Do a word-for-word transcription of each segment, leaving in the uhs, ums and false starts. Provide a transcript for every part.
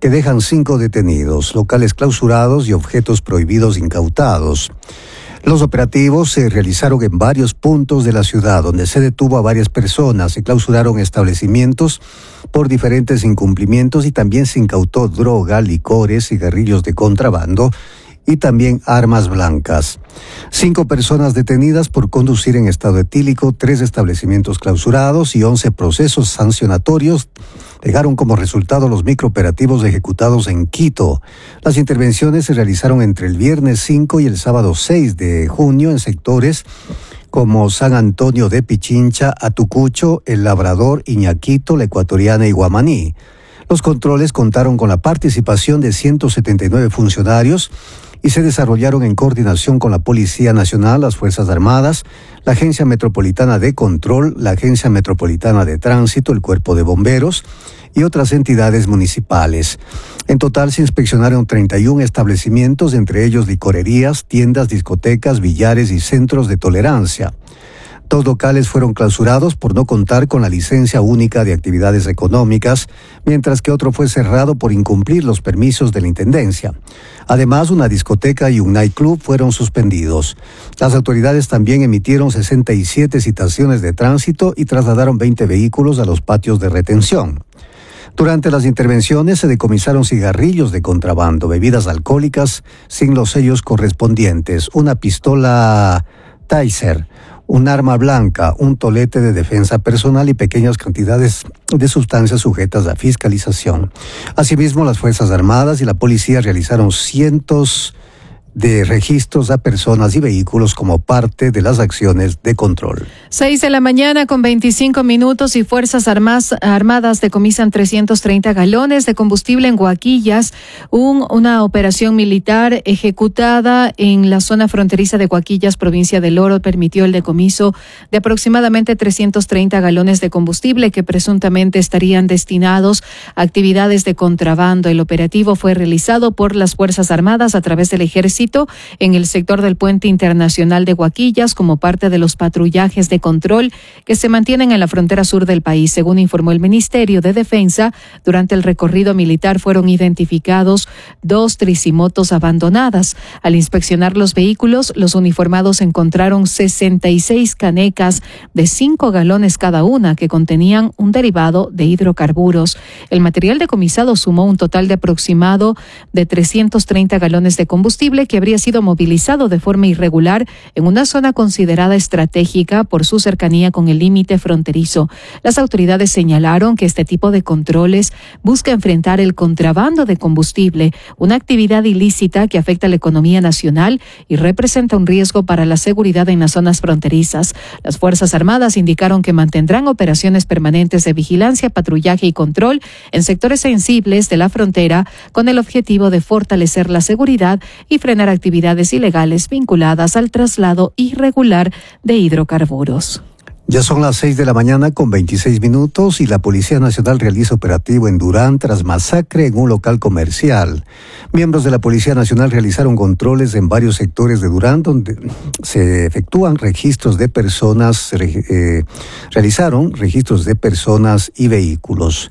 que dejan cinco detenidos, locales clausurados y objetos prohibidos incautados. Los operativos se realizaron en varios puntos de la ciudad, donde se detuvo a varias personas, se clausuraron establecimientos por diferentes incumplimientos y también se incautó droga, licores, cigarrillos de contrabando y también armas blancas. Cinco personas detenidas por conducir en estado etílico, tres establecimientos clausurados y once procesos sancionatorios dejaron como resultado los microoperativos ejecutados en Quito. Las intervenciones se realizaron entre el viernes cinco y el sábado seis de junio en sectores como San Antonio de Pichincha, Atucucho, El Labrador, Iñaquito, La Ecuatoriana y Guamaní. Los controles contaron con la participación de ciento setenta y nueve funcionarios y se desarrollaron en coordinación con la Policía Nacional, las Fuerzas Armadas, la Agencia Metropolitana de Control, la Agencia Metropolitana de Tránsito, el Cuerpo de Bomberos y otras entidades municipales. En total se inspeccionaron treinta y uno establecimientos, entre ellos licorerías, tiendas, discotecas, billares y centros de tolerancia. Dos locales fueron clausurados por no contar con la licencia única de actividades económicas, mientras que otro fue cerrado por incumplir los permisos de la Intendencia. Además, una discoteca y un nightclub fueron suspendidos. Las autoridades también emitieron sesenta y siete citaciones de tránsito y trasladaron veinte vehículos a los patios de retención. Durante las intervenciones se decomisaron cigarrillos de contrabando, bebidas alcohólicas sin los sellos correspondientes, una pistola Taser, un arma blanca, un tolete de defensa personal y pequeñas cantidades de sustancias sujetas a fiscalización. Asimismo, las Fuerzas Armadas y la Policía realizaron cientos de registros a personas y vehículos como parte de las acciones de control. Seis de la mañana con veinticinco minutos y Fuerzas Armas, Armadas decomisan trescientos treinta galones de combustible en Huaquillas. Un, una operación militar ejecutada en la zona fronteriza de Huaquillas, provincia del Oro, permitió el decomiso de aproximadamente trescientos treinta galones de combustible que presuntamente estarían destinados a actividades de contrabando. El operativo fue realizado por las Fuerzas Armadas a través del Ejército en el sector del Puente Internacional de Huaquillas como parte de los patrullajes de control que se mantienen en la frontera sur del país. Según informó el Ministerio de Defensa, durante el recorrido militar fueron identificados dos tricimotos abandonadas. Al inspeccionar los vehículos, los uniformados encontraron sesenta y seis canecas de cinco galones cada una que contenían un derivado de hidrocarburos. El material decomisado sumó un total de aproximado de trescientos treinta galones de combustible que habría sido movilizado de forma irregular en una zona considerada estratégica por su cercanía con el límite fronterizo. Las autoridades señalaron que este tipo de controles busca enfrentar el contrabando de combustible, una actividad ilícita que afecta a la economía nacional y representa un riesgo para la seguridad en las zonas fronterizas. Las Fuerzas Armadas indicaron que mantendrán operaciones permanentes de vigilancia, patrullaje y control en sectores sensibles de la frontera con el objetivo de fortalecer la seguridad y frenar actividades ilegales vinculadas al traslado irregular de hidrocarburos. Ya son las seis de la mañana con veintiséis minutos y la Policía Nacional realiza operativo en Durán tras masacre en un local comercial. Miembros de la Policía Nacional realizaron controles en varios sectores de Durán donde se efectúan registros de personas, eh, realizaron registros de personas y vehículos.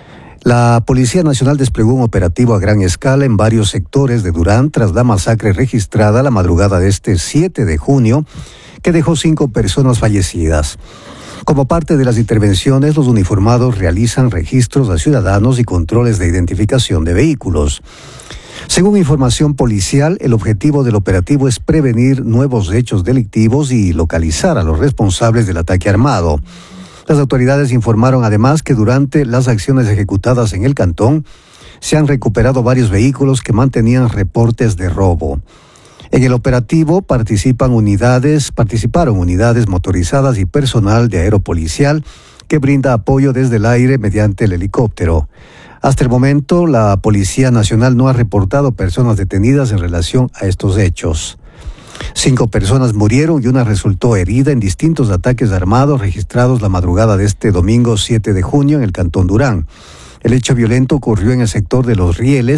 La Policía Nacional desplegó un operativo a gran escala en varios sectores de Durán tras la masacre registrada la madrugada de este siete de junio, que dejó cinco personas fallecidas. Como parte de las intervenciones, los uniformados realizan registros a ciudadanos y controles de identificación de vehículos. Según información policial, el objetivo del operativo es prevenir nuevos hechos delictivos y localizar a los responsables del ataque armado. Las autoridades informaron además que durante las acciones ejecutadas en el cantón se han recuperado varios vehículos que mantenían reportes de robo. En el operativo participan unidades, participaron unidades motorizadas y personal de aeropolicial que brinda apoyo desde el aire mediante el helicóptero. Hasta el momento, la Policía Nacional no ha reportado personas detenidas en relación a estos hechos. Cinco personas murieron y una resultó herida en distintos ataques armados registrados la madrugada de este domingo siete de junio en el cantón Durán. El hecho violento ocurrió en el sector de Los Rieles,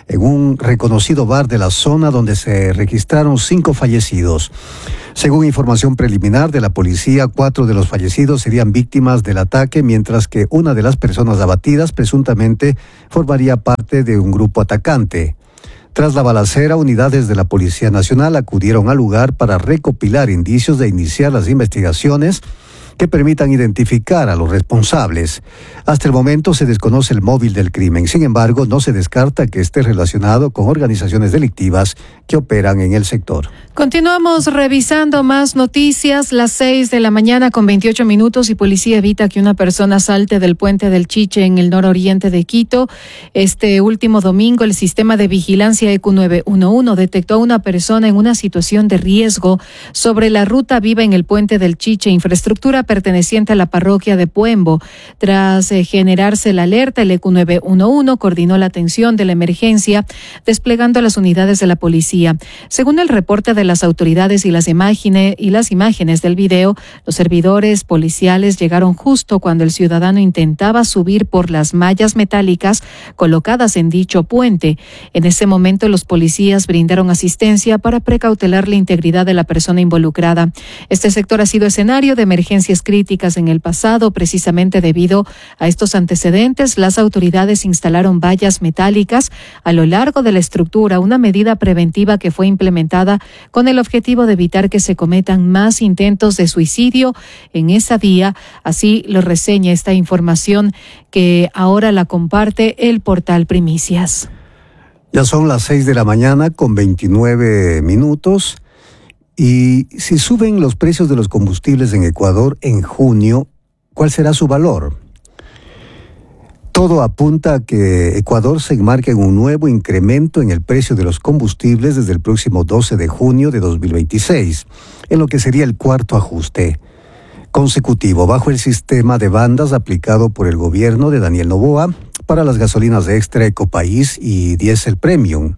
en un reconocido bar de la zona donde se registraron cinco fallecidos. Según información preliminar de la policía, cuatro de los fallecidos serían víctimas del ataque, mientras que una de las personas abatidas presuntamente formaría parte de un grupo atacante. Tras la balacera, unidades de la Policía Nacional acudieron al lugar para recopilar indicios de iniciar las investigaciones que permitan identificar a los responsables. Hasta el momento se desconoce el móvil del crimen. Sin embargo, no se descarta que esté relacionado con organizaciones delictivas que operan en el sector. Continuamos revisando más noticias. Las seis de la mañana con veintiocho minutos y policía evita que una persona salte del puente del Chiche en el nororiente de Quito. Este último domingo, el sistema de vigilancia E Q nueve uno uno detectó a una persona en una situación de riesgo sobre la ruta viva en el puente del Chiche, infraestructura perteneciente a la parroquia de Puembo. Tras eh, generarse la alerta, el E Q nueve uno uno coordinó la atención de la emergencia, desplegando las unidades de la policía. Según el reporte de las autoridades y las imágenes y las imágenes del video, los servidores policiales llegaron justo cuando el ciudadano intentaba subir por las mallas metálicas colocadas en dicho puente. En ese momento, los policías brindaron asistencia para precautelar la integridad de la persona involucrada. Este sector ha sido escenario de emergencias críticas en el pasado. Precisamente debido a estos antecedentes, las autoridades instalaron vallas metálicas a lo largo de la estructura, una medida preventiva que fue implementada con el objetivo de evitar que se cometan más intentos de suicidio en esa vía. Así lo reseña esta información que ahora la comparte el portal Primicias. Ya son las seis de la mañana con veintinueve minutos. Y si suben los precios de los combustibles en Ecuador en junio, ¿cuál será su valor? Todo apunta a que Ecuador se enmarque en un nuevo incremento en el precio de los combustibles desde el próximo doce de junio de dos mil veintiséis, en lo que sería el cuarto ajuste consecutivo bajo el sistema de bandas aplicado por el gobierno de Daniel Noboa para las gasolinas extra Ecopaís y diésel premium.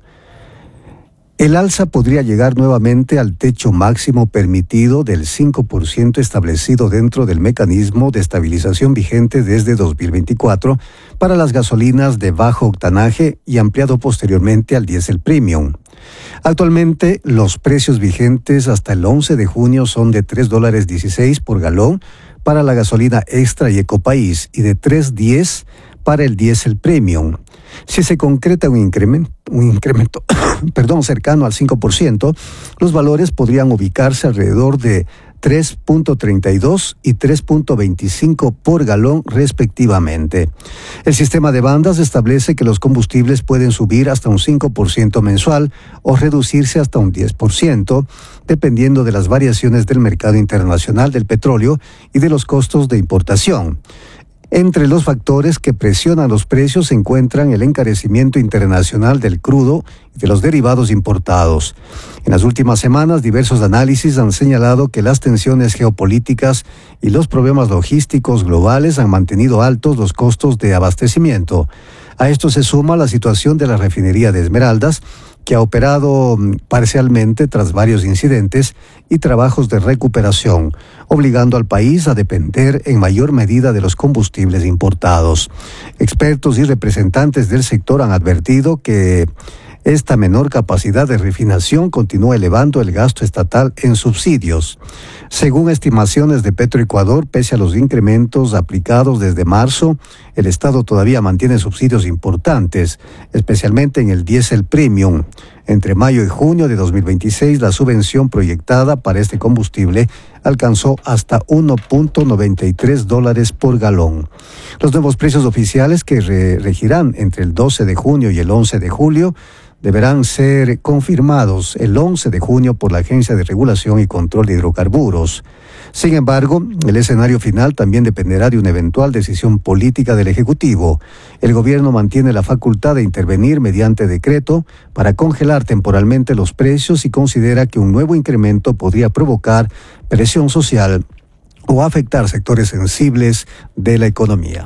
El alza podría llegar nuevamente al techo máximo permitido del cinco por ciento establecido dentro del mecanismo de estabilización vigente desde dos mil veinticuatro para las gasolinas de bajo octanaje y ampliado posteriormente al diésel premium. Actualmente, los precios vigentes hasta el once de junio son de tres dólares dieciséis por galón para la gasolina extra y Ecopaís y de tres diez para el diésel premium. Si se concreta un incremento, un incremento perdón, cercano al cinco por ciento, los valores podrían ubicarse alrededor de tres punto treinta y dos y tres punto veinticinco por galón respectivamente. El sistema de bandas establece que los combustibles pueden subir hasta un cinco por ciento mensual o reducirse hasta un diez por ciento, dependiendo de las variaciones del mercado internacional del petróleo y de los costos de importación. Entre los factores que presionan los precios se encuentran el encarecimiento internacional del crudo y de los derivados importados. En las últimas semanas, diversos análisis han señalado que las tensiones geopolíticas y los problemas logísticos globales han mantenido altos los costos de abastecimiento. A esto se suma la situación de la refinería de Esmeraldas, que ha operado parcialmente tras varios incidentes y trabajos de recuperación, obligando al país a depender en mayor medida de los combustibles importados. Expertos y representantes del sector han advertido que esta menor capacidad de refinación continúa elevando el gasto estatal en subsidios. Según estimaciones de Petroecuador, pese a los incrementos aplicados desde marzo, el Estado todavía mantiene subsidios importantes, especialmente en el diésel premium. Entre mayo y junio de dos mil veintiséis, la subvención proyectada para este combustible alcanzó hasta uno punto noventa y tres dólares por galón. Los nuevos precios oficiales que re- regirán entre el doce de junio y el once de julio deberán ser confirmados el once de junio por la Agencia de Regulación y Control de Hidrocarburos. Sin embargo, el escenario final también dependerá de una eventual decisión política del Ejecutivo. El gobierno mantiene la facultad de intervenir mediante decreto para congelar temporalmente los precios y considera que un nuevo incremento podría provocar presión social o afectar sectores sensibles de la economía.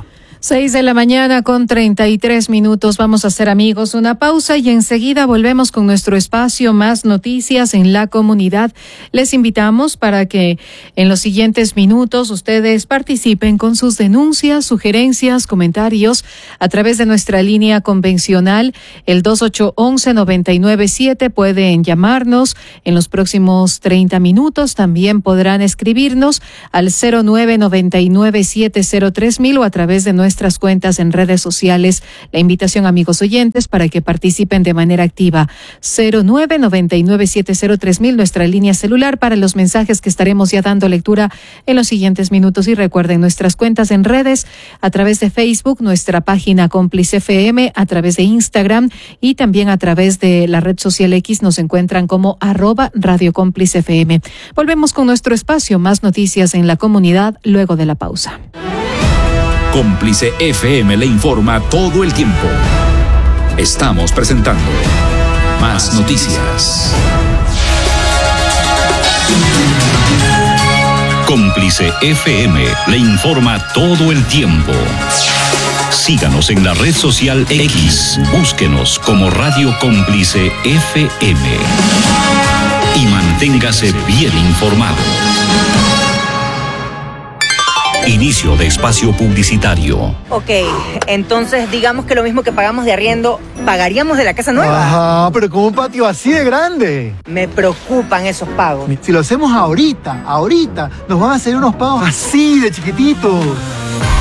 Seis de la mañana con treinta y tres minutos. Vamos a hacer, amigos, una pausa y enseguida volvemos con nuestro espacio Más Noticias en la Comunidad. Les invitamos para que en los siguientes minutos ustedes participen con sus denuncias, sugerencias, comentarios a través de nuestra línea convencional, el dos ocho uno uno, nueve nueve siete. Pueden llamarnos en los próximos treinta minutos. También podrán escribirnos al cero nueve nueve nueve siete cero tres mil o a través de nuestra nuestras cuentas en redes sociales. La invitación, amigos oyentes, para que participen de manera activa. cero nueve nueve nueve siete cero tres mil, nuestra línea celular para los mensajes que estaremos ya dando lectura en los siguientes minutos. Y recuerden nuestras cuentas en redes, a través de Facebook, nuestra página Cómplice F M, a través de Instagram y también a través de la red social X nos encuentran como arroba Radio Cómplice F M. Volvemos con nuestro espacio Más Noticias en la Comunidad luego de la pausa. Cómplice F M le informa todo el tiempo. Estamos presentando Más Noticias. Cómplice F M le informa todo el tiempo. Síganos en la red social X. Búsquenos como Radio Cómplice F M. Y manténgase bien informado. Inicio de espacio publicitario. Ok, entonces digamos que lo mismo que pagamos de arriendo, ¿pagaríamos de la casa nueva? Ajá, pero con un patio así de grande. Me preocupan esos pagos. Si lo hacemos ahorita, ahorita, nos van a hacer unos pagos así de chiquititos.